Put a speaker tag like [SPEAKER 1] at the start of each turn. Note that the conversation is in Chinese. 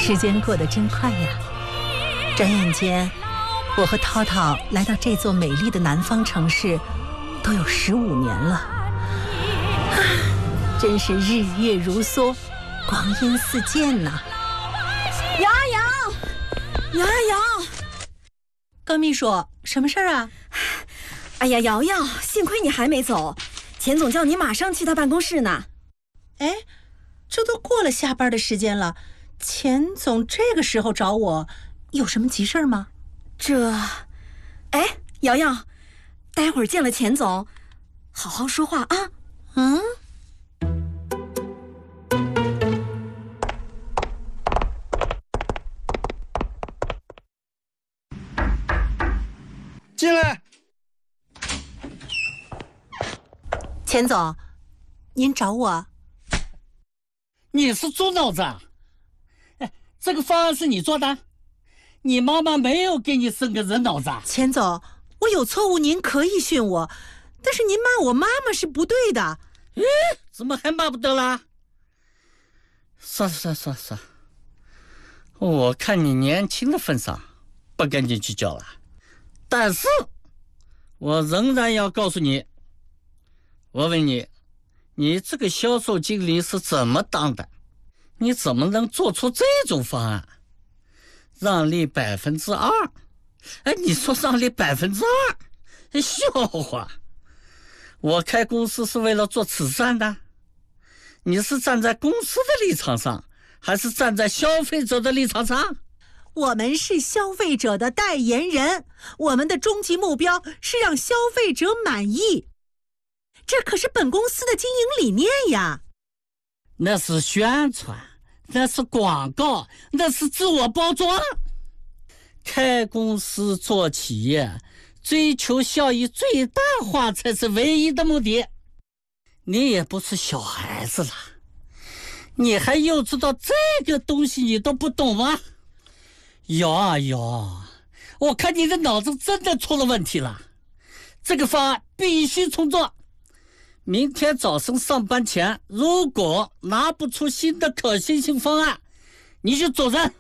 [SPEAKER 1] 时间过得真快呀！转眼间，我和涛涛来到这座美丽的南方城市，都有15年了。真是日月如梭，光阴似箭呐！
[SPEAKER 2] 瑶瑶，
[SPEAKER 1] 高秘书，什么事儿啊？
[SPEAKER 2] 哎呀，瑶瑶，幸亏你还没走，钱总叫你马上去他办公室呢。
[SPEAKER 1] 哎，这都过了下班的时间了，钱总这个时候找我，有什么急事儿吗？
[SPEAKER 2] 哎，瑶瑶，待会儿见了钱总，好好说话啊。
[SPEAKER 3] 进来。
[SPEAKER 1] 钱总，您找我？
[SPEAKER 3] 你是猪脑子啊？这个方案是你做的？你妈妈没有给你生个人脑子啊？
[SPEAKER 1] 钱总，我有错误您可以训我，但是您骂我妈妈是不对的。
[SPEAKER 3] 怎么还骂不得啦？算，我看你年轻的份上，不跟你计较了。但是我仍然要告诉你，我问你，你这个销售经理是怎么当的？你怎么能做出这种方案？让利2%？你说让利2%？笑话！我开公司是为了做慈善的，你是站在公司的立场上，还是站在消费者的立场上？
[SPEAKER 1] 我们是消费者的代言人，我们的终极目标是让消费者满意，这可是本公司的经营理念呀。
[SPEAKER 3] 那是宣传，那是广告，那是自我包装。开公司做企业，追求效益最大化才是唯一的目的。你也不是小孩子了，你还幼稚到这个东西你都不懂吗？瑶，我看你的脑子真的出了问题了，这个方案必须重做。明天早上上班前，如果拿不出新的可行性方案，你就走人。